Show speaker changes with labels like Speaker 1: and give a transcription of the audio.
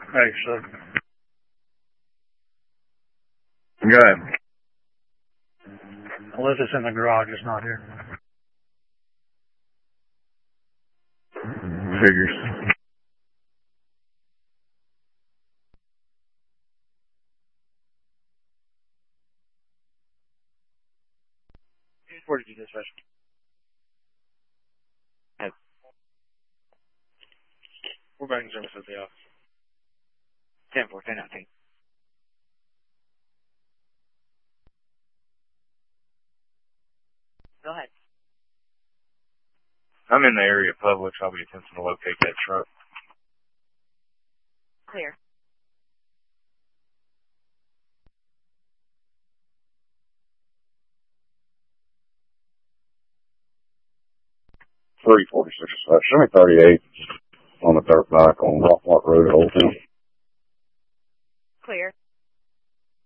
Speaker 1: Hey, sir.
Speaker 2: Go ahead.
Speaker 1: Unless it's in the garage, it's not here.
Speaker 2: Figures.
Speaker 3: Where did you dispatch? We're back in service at the office. 10-4, 10-19. Go ahead.
Speaker 2: I'm in the area of Publix. I'll be attempting to locate that truck.
Speaker 4: Clear.
Speaker 5: $3.46. Show me 38 on the dirt bike on Rockport Road at Old Town.
Speaker 4: Clear.